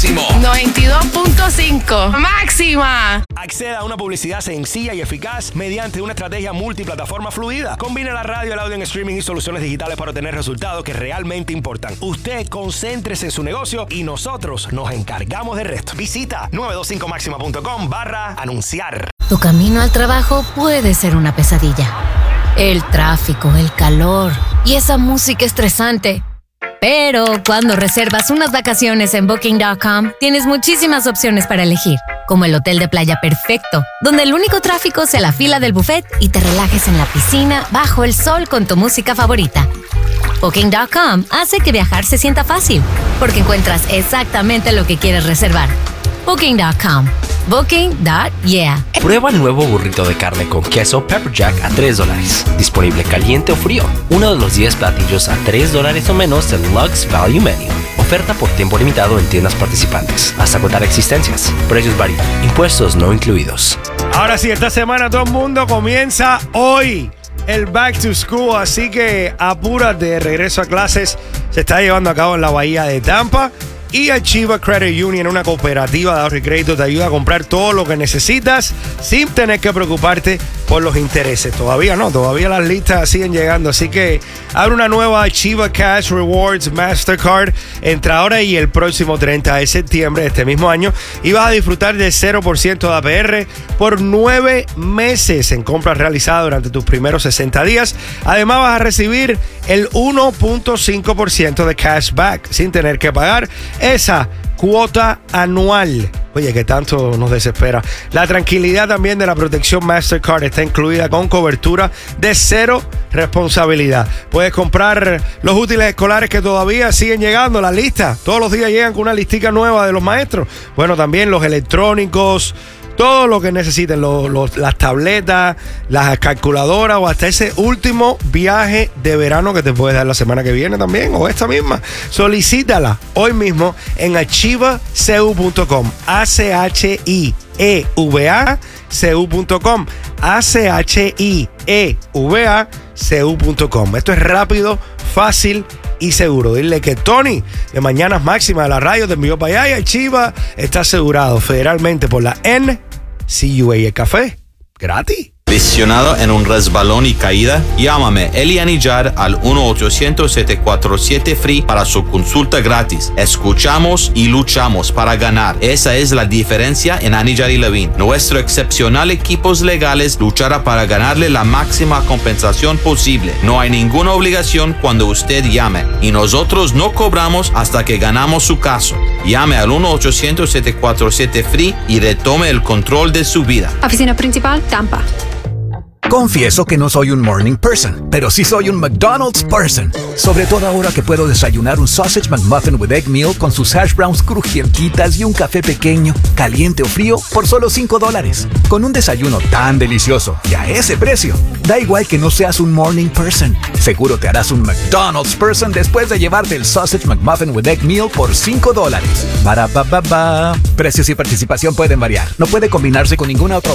máximo. 92.5. Máxima. Acceda a una publicidad sencilla y eficaz mediante una estrategia multiplataforma fluida. Combina la radio, el audio en streaming y soluciones digitales para obtener resultados que realmente importan. Usted concéntrese en su negocio y nosotros nos encargamos del resto. Visita 925maxima.com/anunciar. Tu camino al trabajo puede ser una pesadilla. El tráfico, el calor y esa música estresante. Pero cuando reservas unas vacaciones en Booking.com, tienes muchísimas opciones para elegir, como el hotel de playa perfecto, donde el único tráfico sea la fila del buffet y te relajes en la piscina bajo el sol con tu música favorita. Booking.com hace que viajar se sienta fácil, porque encuentras exactamente lo que quieres reservar. Booking.com. Booking.yeah. Prueba el nuevo burrito de carne con queso Pepper Jack a $3. Disponible caliente o frío. Uno de los 10 platillos a $3 o menos del Lux Value Menu. Oferta por tiempo limitado en tiendas participantes. Hasta agotar existencias. Precios varían. Impuestos no incluidos. Ahora sí, esta semana todo el mundo comienza hoy el Back to School, así que apúrate. Regreso a clases se está llevando a cabo en la Bahía de Tampa. Y Achieva Credit Union, una cooperativa de ahorro y crédito, te ayuda a comprar todo lo que necesitas sin tener que preocuparte por los intereses. Todavía las listas siguen llegando. Así que abre una nueva Achieva Cash Rewards Mastercard entre ahora y el próximo 30 de septiembre de este mismo año y vas a disfrutar de 0% de APR por 9 meses en compras realizadas durante tus primeros 60 días. Además vas a recibir el 1.5% de cashback sin tener que pagar esa cuota anual. Oye, que tanto nos desespera. La tranquilidad también de la protección Mastercard está incluida con cobertura de 0 responsabilidad. Puedes comprar los útiles escolares que todavía siguen llegando, la lista. Todos los días llegan con una listica nueva de los maestros. Bueno, también los electrónicos, todo lo que necesiten, las tabletas, las calculadoras o hasta ese último viaje de verano que te puedes dar la semana que viene también o esta misma. Solicítala hoy mismo en achivacu.com. ACHIEVACU.com. ACHIEVACU.com. Esto es rápido, fácil y seguro. Dile que Tony de Mañanas Máxima de la radio te envió para allá y Achieva está asegurado federalmente por la NCUA. El café gratis. Lesionado en un resbalón y caída, llámame Eli Anillar al 1-800-747-FREE para su consulta gratis. Escuchamos y luchamos para ganar. Esa es la diferencia en Anillar y Levine. Nuestro excepcional equipos legales luchará para ganarle la máxima compensación posible. No hay ninguna obligación cuando usted llame y nosotros no cobramos hasta que ganamos su caso. Llame al 1-800-747-FREE y retome el control de su vida. Oficina principal, Tampa. Confieso que no soy un morning person, pero sí soy un McDonald's person. Sobre todo ahora que puedo desayunar un Sausage McMuffin with Egg Meal con sus hash browns crujientitas y un café pequeño, caliente o frío, por solo $5. Con un desayuno tan delicioso y a ese precio, da igual que no seas un morning person. Seguro te harás un McDonald's person después de llevarte el Sausage McMuffin with Egg Meal por $5. Precios y participación pueden variar. No puede combinarse con ninguna otra